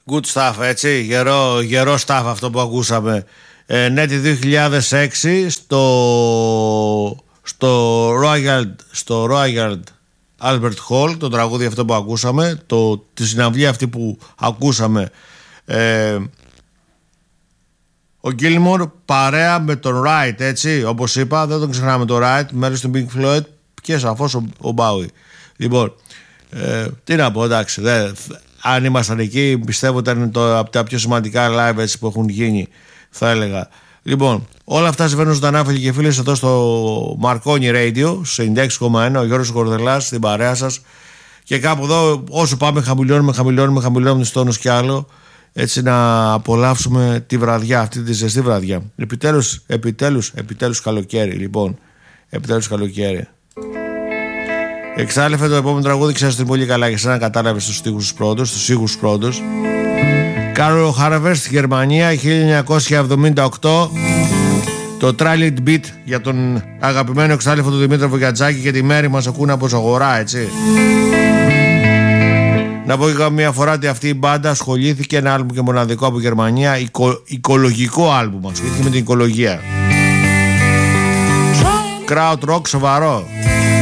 Good stuff, έτσι, γερό stuff αυτό που ακούσαμε. Νέτη 2006 στο Royal Albert Hall, το τραγούδι αυτό που ακούσαμε, τη συναυλία αυτή που ακούσαμε, ο Gilmour παρέα με τον Wright, έτσι, όπως είπα, δεν τον ξεχνάμε τον Wright, μέρος του Pink Floyd και σαφώς ο Bowie. Λοιπόν, τι να πω, εντάξει, αν ήμασταν εκεί, πιστεύω ήταν από τα πιο σημαντικά live έτσι, που έχουν γίνει, θα έλεγα. Λοιπόν, όλα αυτά συμβαίνουν ζωντανά, φίλοι και φίλες, εδώ στο Marconi Radio, στο 96,1, ο Γιώργος Κορδελάς, στην παρέα σας. Και κάπου εδώ, όσο πάμε, χαμηλώνουμε τους τόνους κι άλλο, έτσι να απολαύσουμε τη βραδιά, αυτή τη ζεστή βραδιά. Επιτέλους καλοκαίρι, λοιπόν. Επιτέλους καλοκαίρι. Εξάλληφε το επόμενο τραγούδι, ξέρεις την πολύ καλά, και σαν κατάλαβες τους στίχους τους ήχους πρώτους. Carol Harvest, Γερμανία, 1978. Το Trial Beat για τον αγαπημένο εξάλληφο του Δημήτρη Βογιατζάκη και τη Μέρη μας ακούνε από Ζαγορά, έτσι. Να πω και μια φορά ότι αυτή η μπάντα ασχολήθηκε, ένα άλμπουμ και μοναδικό από Γερμανία, οικολογικό άλμπουμ, ασχολήθηκε με την οικολογία. Crowd rock σοβαρό.